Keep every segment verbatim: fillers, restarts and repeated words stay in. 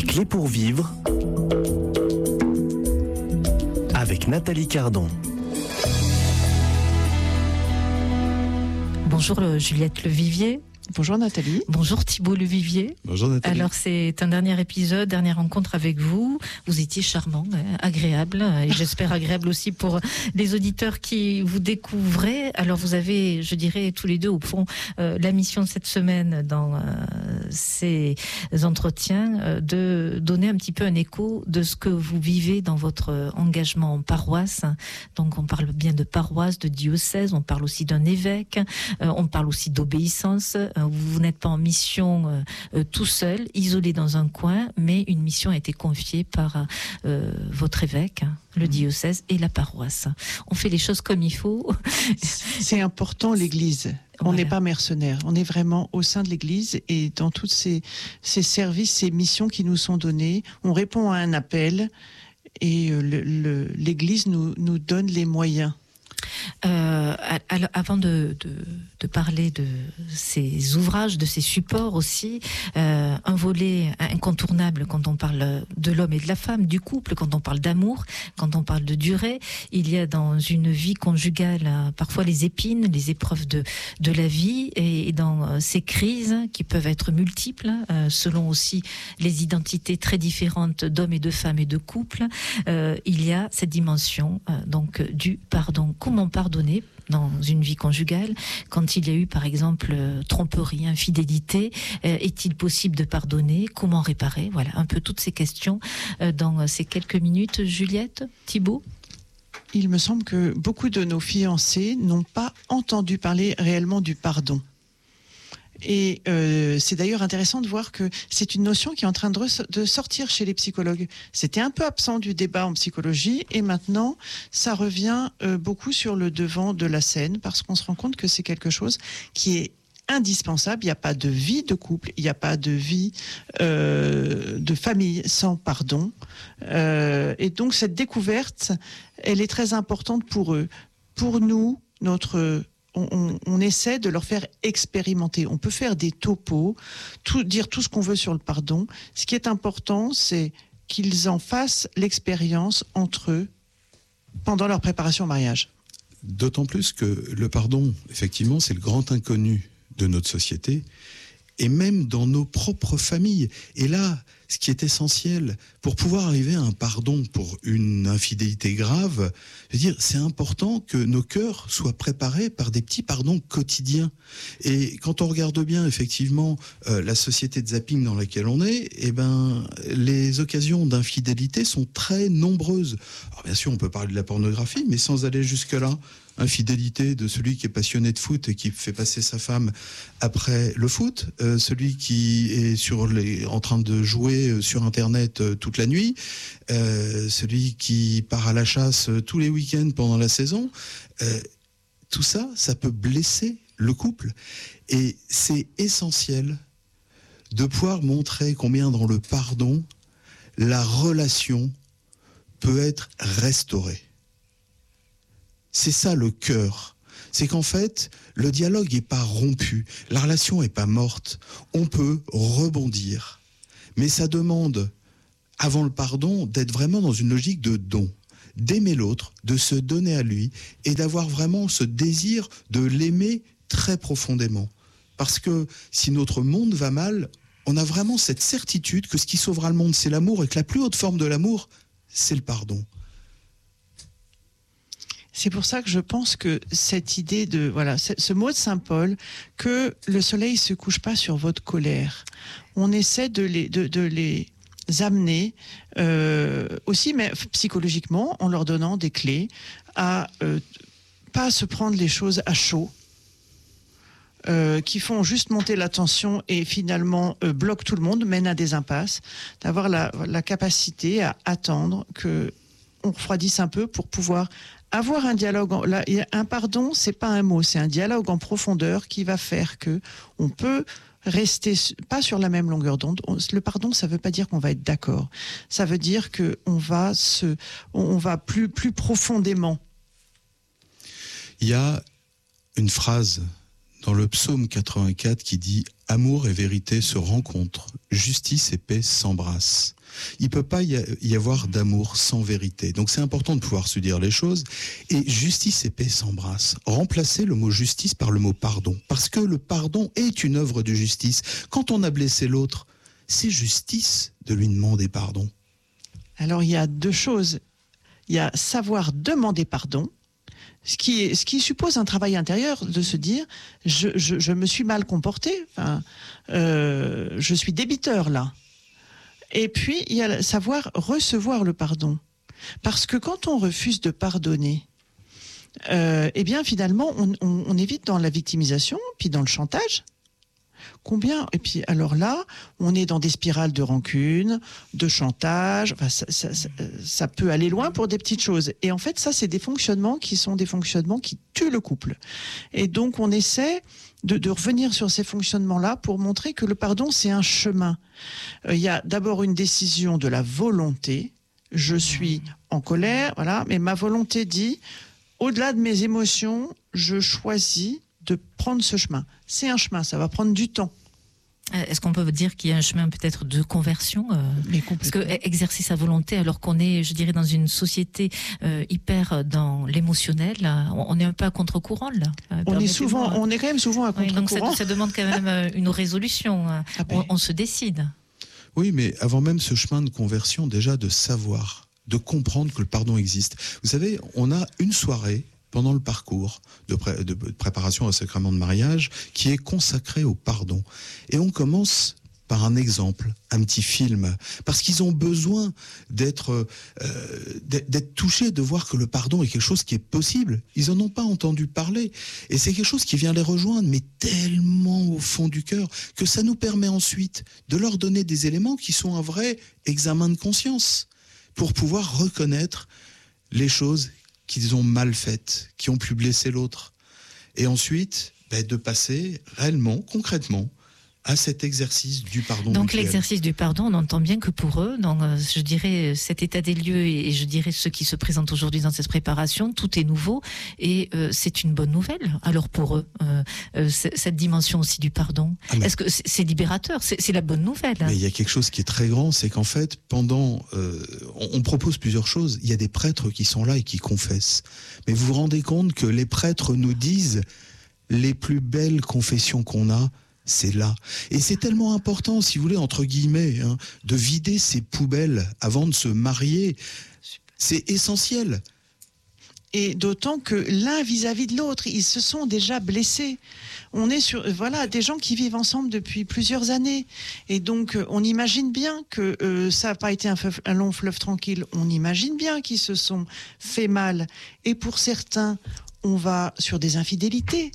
Clés pour vivre avec Nathalie Cardon. Bonjour Juliette Levivier. Bonjour Nathalie. Bonjour Thibault Levivier. Bonjour Nathalie. Alors c'est un dernier épisode, dernière rencontre avec vous. Vous étiez charmant, agréable, et j'espère agréable aussi pour les auditeurs qui vous découvraient. Alors vous avez, je dirais, tous les deux au fond, euh, la mission de cette semaine dans euh, ces entretiens, euh, de donner un petit peu un écho de ce que vous vivez dans votre engagement en paroisse. Donc on parle bien de paroisse, de diocèse, on parle aussi d'un évêque, euh, on parle aussi d'obéissance. Vous n'êtes pas en mission euh, euh, tout seul, isolé dans un coin, mais une mission a été confiée par euh, votre évêque, hein, le diocèse et la paroisse. On fait les choses comme il faut. C'est important, l'Église. On Voilà. n'est pas mercenaires. On est vraiment au sein de l'Église et dans tous ces, ces services, ces missions qui nous sont données, on répond à un appel et le, le, l'Église nous, nous donne les moyens. Euh, avant de, de, de parler de ces ouvrages, de ces supports aussi, euh, un volet incontournable quand on parle de l'homme et de la femme, du couple, quand on parle d'amour, quand on parle de durée, il y a dans une vie conjugale euh, parfois les épines, les épreuves de, de la vie, et, et dans euh, ces crises qui peuvent être multiples, euh, selon aussi les identités très différentes d'hommes et de femmes et de couples, euh, il y a cette dimension euh, donc du pardon. Comment pardonner dans une vie conjugale quand il y a eu par exemple euh, tromperie, infidélité, euh, est-il possible de pardonner, comment réparer, voilà un peu toutes ces questions euh, dans ces quelques minutes. Juliette, Thibault. Il me semble que beaucoup de nos fiancés n'ont pas entendu parler réellement du pardon. Et euh, c'est d'ailleurs intéressant de voir que c'est une notion qui est en train de, re- de sortir chez les psychologues. C'était un peu absent du débat en psychologie et maintenant ça revient euh, beaucoup sur le devant de la scène parce qu'on se rend compte que c'est quelque chose qui est indispensable. Il n'y a pas de vie de couple, il n'y a pas de vie euh, de famille sans pardon. Euh, et donc cette découverte, elle est très importante pour eux. Pour nous, notre... On, on, on essaie de leur faire expérimenter. On peut faire des topos, tout, dire tout ce qu'on veut sur le pardon. Ce qui est important, c'est qu'ils en fassent l'expérience entre eux pendant leur préparation au mariage. D'autant plus que le pardon, effectivement, c'est le grand inconnu de notre société et même dans nos propres familles. Et là, ce qui est essentiel pour pouvoir arriver à un pardon pour une infidélité grave, je veux dire, c'est important que nos cœurs soient préparés par des petits pardons quotidiens. Et quand on regarde bien, effectivement, euh, la société de zapping dans laquelle on est, eh ben, les occasions d'infidélité sont très nombreuses. Alors bien sûr, on peut parler de la pornographie, mais sans aller jusque-là. Infidélité de celui qui est passionné de foot et qui fait passer sa femme après le foot, euh, celui qui est sur les, en train de jouer sur Internet euh, toute la nuit, euh, celui qui part à la chasse euh, tous les week-ends pendant la saison. Euh, tout ça, ça peut blesser le couple. Et c'est essentiel de pouvoir montrer combien dans le pardon, la relation peut être restaurée. C'est ça le cœur. C'est qu'en fait, le dialogue n'est pas rompu, la relation n'est pas morte. On peut rebondir. Mais ça demande, avant le pardon, d'être vraiment dans une logique de don, d'aimer l'autre, de se donner à lui et d'avoir vraiment ce désir de l'aimer très profondément. Parce que si notre monde va mal, on a vraiment cette certitude que ce qui sauvera le monde, c'est l'amour et que la plus haute forme de l'amour, c'est le pardon. C'est pour ça que je pense que cette idée de, voilà, ce mot de Saint Paul, que le soleil se couche pas sur votre colère, on essaie de les, de, de les amener euh, aussi, mais psychologiquement, en leur donnant des clés à euh, pas se prendre les choses à chaud, euh, qui font juste monter la tension et finalement euh, bloquent tout le monde, mènent à des impasses, d'avoir la, la capacité à attendre que on refroidisse un peu pour pouvoir avoir un dialogue. En, là, un pardon, c'est pas un mot, c'est un dialogue en profondeur qui va faire que on peut rester pas sur la même longueur d'onde. Le pardon, ça veut pas dire qu'on va être d'accord. Ça veut dire que on va se, on va plus plus profondément. Il y a une phrase dans le psaume quatre-vingt-quatre qui dit « amour et vérité se rencontrent, justice et paix s'embrassent. Il ne peut pas y avoir d'amour sans vérité. Donc c'est important de pouvoir se dire les choses. Et justice et paix s'embrassent. Remplacez le mot justice par le mot pardon. Parce que le pardon est une œuvre de justice. Quand on a blessé l'autre, c'est justice de lui demander pardon. Alors il y a deux choses. Il y a savoir demander pardon, ce qui, est, ce qui suppose un travail intérieur de se dire je, je, je me suis mal comporté, enfin, euh, je suis débiteur là. Et puis il y a savoir recevoir le pardon. Parce que quand on refuse de pardonner, euh, eh bien finalement on, on, on est vite dans la victimisation, puis dans le chantage. Combien ? Et puis alors là, on est dans des spirales de rancune, de chantage. Enfin, ça, ça, ça, ça peut aller loin pour des petites choses. Et en fait, ça, c'est des fonctionnements qui sont des fonctionnements qui tuent le couple. Et donc, on essaie de, de revenir sur ces fonctionnements-là pour montrer que le pardon, c'est un chemin. Euh, il y a d'abord une décision de la volonté. Je suis en colère, voilà, mais ma volonté dit, au-delà de mes émotions, je choisis de prendre ce chemin. C'est un chemin, ça va prendre du temps. Est-ce qu'on peut dire qu'il y a un chemin peut-être de conversion euh, Mais Parce que exercer sa volonté, alors qu'on est, je dirais, dans une société euh, hyper dans l'émotionnel, on, on est un peu à contre-courant là. On est souvent, on est quand même souvent à oui, contre-courant. Donc ça, ça demande quand même une résolution. Ah ben. on, on se décide. Oui, mais avant même ce chemin de conversion, déjà de savoir, de comprendre que le pardon existe. Vous savez, on a une soirée pendant le parcours de, pré- de préparation au sacrement de mariage qui est consacré au pardon. Et on commence par un exemple, un petit film, parce qu'ils ont besoin d'être, euh, d'être touchés, de voir que le pardon est quelque chose qui est possible. Ils n'en ont pas entendu parler. Et c'est quelque chose qui vient les rejoindre, mais tellement au fond du cœur, que ça nous permet ensuite de leur donner des éléments qui sont un vrai examen de conscience, pour pouvoir reconnaître les choses qu'ils ont mal faites, qui ont pu blesser l'autre. Et ensuite, ben, de passer réellement, concrètement, à cet exercice du pardon. Donc mutuel. L'exercice du pardon, on entend bien que pour eux, dans, euh, je dirais, cet état des lieux et, et je dirais ceux qui se présentent aujourd'hui dans cette préparation, tout est nouveau et euh, c'est une bonne nouvelle. Alors pour eux, euh, euh, cette dimension aussi du pardon, ah mais... est-ce que c'est, c'est libérateur, c'est, c'est la bonne nouvelle. Mais il y a quelque chose qui est très grand, c'est qu'en fait, pendant, euh, on, on propose plusieurs choses. Il y a des prêtres qui sont là et qui confessent. Mais vous vous rendez compte que les prêtres nous disent les plus belles confessions qu'on a, c'est là. Et c'est tellement important, si vous voulez, entre guillemets, hein, de vider ces poubelles avant de se marier. C'est essentiel. Et d'autant que l'un vis-à-vis de l'autre, ils se sont déjà blessés. On est sur, voilà, des gens qui vivent ensemble depuis plusieurs années. Et donc, on imagine bien que euh, ça n'a pas été un, feuf, un long fleuve tranquille. On imagine bien qu'ils se sont fait mal. Et pour certains, on va sur des infidélités.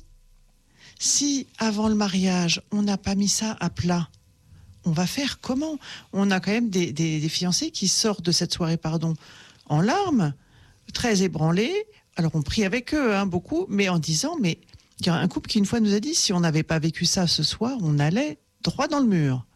Si, avant le mariage, on n'a pas mis ça à plat, on va faire comment ? On a quand même des, des, des fiancés qui sortent de cette soirée, pardon, en larmes, très ébranlés. Alors, on prie avec eux, hein, beaucoup, mais en disant, mais il y a un couple qui, une fois, nous a dit, si on n'avait pas vécu ça ce soir, on allait droit dans le mur.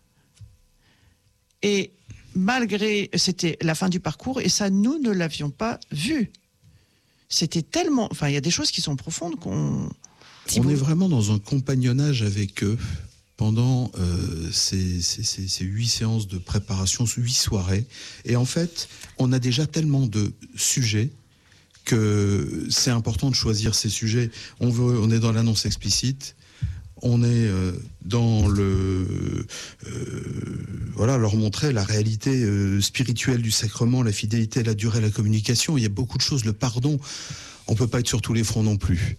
Et malgré, c'était la fin du parcours, et ça, nous ne l'avions pas vu. C'était tellement, enfin, il y a des choses qui sont profondes qu'on... On est vraiment dans un compagnonnage avec eux pendant euh, ces, ces, ces, ces huit séances de préparation, huit soirées. Et en fait, on a déjà tellement de sujets que c'est important de choisir ces sujets. On veut, on est dans l'annonce explicite, on est euh, dans le... Euh, voilà, leur montrer la réalité euh, spirituelle du sacrement, la fidélité, la durée, la communication. Il y a beaucoup de choses, le pardon. On ne peut pas être sur tous les fronts non plus.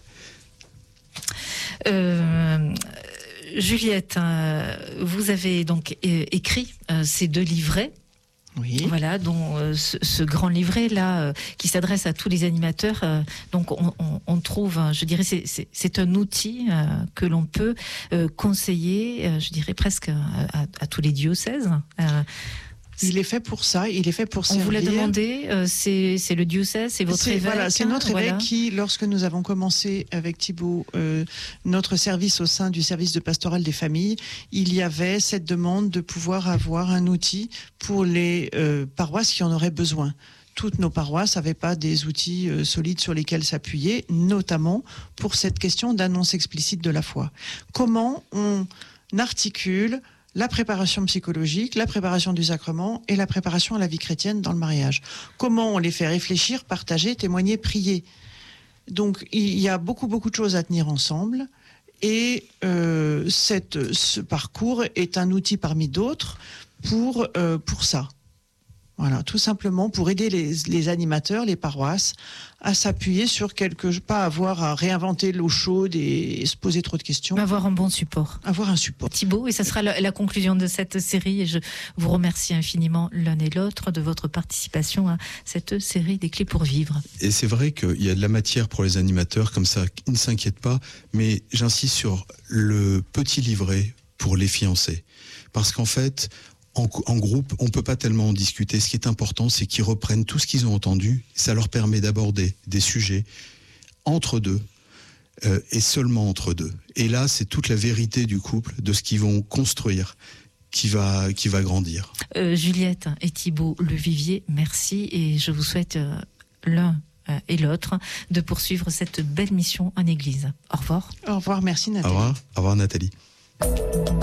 Euh, Juliette, euh, vous avez donc é- écrit euh, ces deux livrets. Oui. Voilà, dont euh, ce, ce grand livret là euh, qui s'adresse à tous les animateurs. Euh, donc on, on, on trouve, hein, je dirais, c'est, c'est, c'est un outil euh, que l'on peut euh, conseiller, euh, je dirais presque à, à, à tous les diocèses. Euh, Il est fait pour ça, il est fait pour On servir. vous l'a demandé, euh, c'est, c'est le diocèse, c'est votre c'est, évêque. Voilà, c'est notre évêque voilà. qui, lorsque nous avons commencé avec Thibaut euh, notre service au sein du service de pastoral des familles, il y avait cette demande de pouvoir avoir un outil pour les euh, paroisses qui en auraient besoin. Toutes nos paroisses n'avaient pas des outils euh, solides sur lesquels s'appuyer, notamment pour cette question d'annonce explicite de la foi. Comment on articule la préparation psychologique, la préparation du sacrement et la préparation à la vie chrétienne dans le mariage. Comment on les fait réfléchir, partager, témoigner, prier. Donc il y a beaucoup beaucoup de choses à tenir ensemble et euh, cette, ce parcours est un outil parmi d'autres pour, euh, pour ça. Voilà, tout simplement pour aider les, les animateurs, les paroisses, à s'appuyer sur quelque, pas avoir à réinventer l'eau chaude et, et se poser trop de questions. Avoir un bon support. Avoir un support. Thibaut, et ça sera la, la conclusion de cette série. Et je vous remercie infiniment l'un et l'autre de votre participation à cette série des clés pour vivre. Et c'est vrai qu'il y a de la matière pour les animateurs, comme ça, ils ne s'inquiètent pas. Mais j'insiste sur le petit livret pour les fiancés. Parce qu'en fait, En, en groupe, on ne peut pas tellement en discuter. Ce qui est important, c'est qu'ils reprennent tout ce qu'ils ont entendu. Ça leur permet d'aborder des sujets entre deux euh, et seulement entre deux. Et là, c'est toute la vérité du couple, de ce qu'ils vont construire, qui va, qui va grandir. Euh, Juliette et Thibaut Levivier, merci. Et je vous souhaite euh, l'un euh, et l'autre de poursuivre cette belle mission en Église. Au revoir. Au revoir, merci Nathalie. Au revoir, au revoir Nathalie.